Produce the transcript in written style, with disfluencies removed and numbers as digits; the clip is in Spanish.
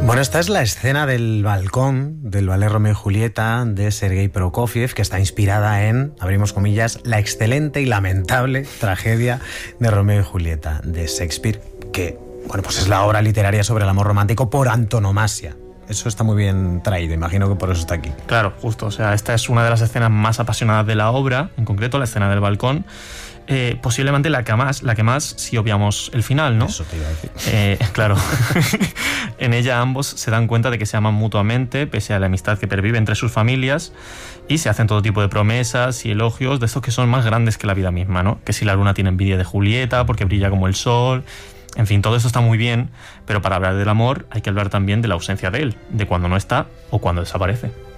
Bueno, esta es la escena del balcón del ballet Romeo y Julieta de Sergei Prokofiev, que está inspirada en, abrimos comillas, la excelente y lamentable tragedia de Romeo y Julieta de Shakespeare, que, bueno, pues es la obra literaria sobre el amor romántico por antonomasia. Eso está muy bien traído, imagino que por eso está aquí. Claro, justo, o sea, esta es una de las escenas más apasionadas de la obra, en concreto la escena del balcón. Posiblemente la que más si obviamos el final, ¿no? Eso te iba a decir. Claro. En ella ambos se dan cuenta de que se aman mutuamente, pese a la amistad que pervive entre sus familias, y se hacen todo tipo de promesas y elogios de estos que son más grandes que la vida misma, ¿no? Que si la luna tiene envidia de Julieta porque brilla como el sol. En fin, todo eso está muy bien, pero para hablar del amor hay que hablar también de la ausencia de él, de cuando no está o cuando desaparece.